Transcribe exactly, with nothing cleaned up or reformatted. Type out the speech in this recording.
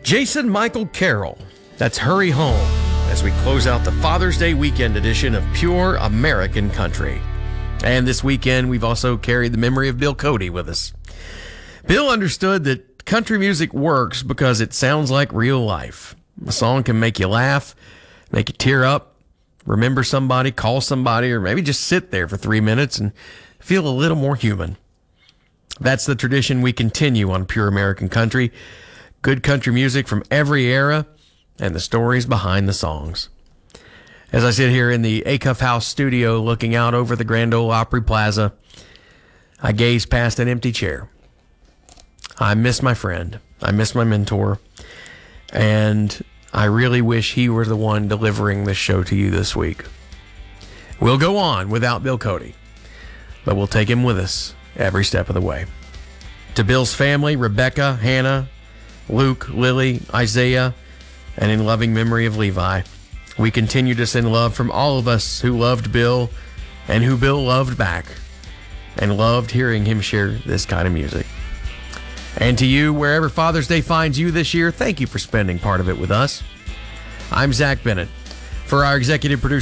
Jason Michael Carroll. That's Hurry Home as we close out the Father's Day weekend edition of Pure American Country. And this weekend, we've also carried the memory of Bill Cody with us. Bill understood that country music works because it sounds like real life. A song can make you laugh, make you tear up, remember somebody, call somebody, or maybe just sit there for three minutes and feel a little more human. That's the tradition we continue on Pure American Country. Good country music from every era and the stories behind the songs. As I sit here in the Acuff House studio looking out over the Grand Ole Opry Plaza, I gaze past an empty chair. I miss my friend. I miss my mentor. And I really wish he were the one delivering this show to you this week. We'll go on without Bill Cody, but we'll take him with us every step of the way. To Bill's family, Rebecca, Hannah, Luke, Lily, Isaiah, and in loving memory of Levi, we continue to send love from all of us who loved Bill and who Bill loved back and loved hearing him share this kind of music. And to you, wherever Father's Day finds you this year, thank you for spending part of it with us. I'm Zach Bennett. For our executive producer,